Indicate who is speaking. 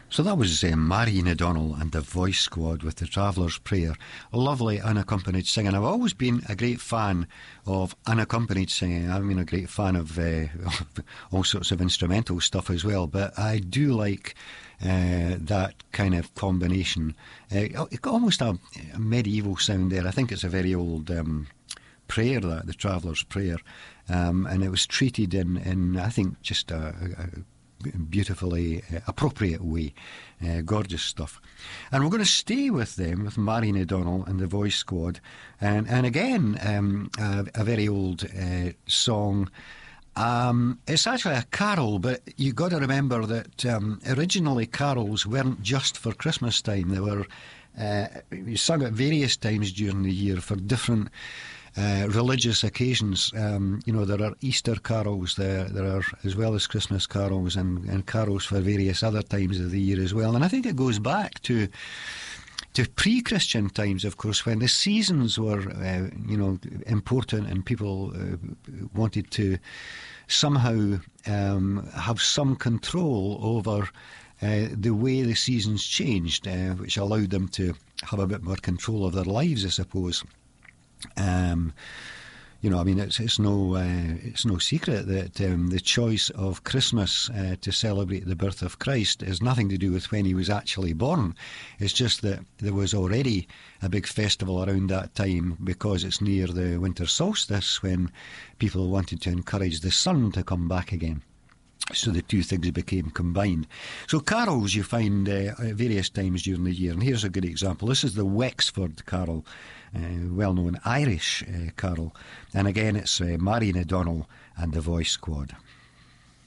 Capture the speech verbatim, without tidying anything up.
Speaker 1: So that was uh, Marian O'Donnell and the Voice Squad with the Traveller's Prayer. A lovely unaccompanied singing. I've always been a great fan of unaccompanied singing. I've been a great fan of uh, all sorts of instrumental stuff as well, but I do like uh, that kind of combination. Uh, it's got almost a, a medieval sound there. I think it's a very old um, prayer, that the Traveller's Prayer, um, and it was treated in, in I think, just a, a beautifully uh, appropriate way. Uh, gorgeous stuff. And we're going to stay with them, with Marian O'Donnell and the Voice Squad, and and again um, a, a very old uh, song. Um, it's actually a carol, but you've got to remember that um, originally carols weren't just for Christmas time. They were uh, sung at various times during the year for different Uh, religious occasions. Um, you know, there are Easter carols there, there are, as well as Christmas carols, and, and carols for various other times of the year as well. And I think it goes back to to pre-Christian times, of course, when the seasons were, uh, you know, important, and people uh, wanted to somehow um, have some control over uh, the way the seasons changed, uh, which allowed them to have a bit more control of their lives, I suppose. Um, you know, I mean, it's it's no uh, it's no secret that um, the choice of Christmas uh, to celebrate the birth of Christ has nothing to do with when he was actually born. It's just that there was already a big festival around that time, because it's near the winter solstice, when people wanted to encourage the sun to come back again. So the two things became combined. So carols you find uh, at various times during the year. And here's a good example. This is the Wexford Carol, uh, well-known Irish uh, carol. And again, it's uh, Marian O'Donnell and the Voice Squad.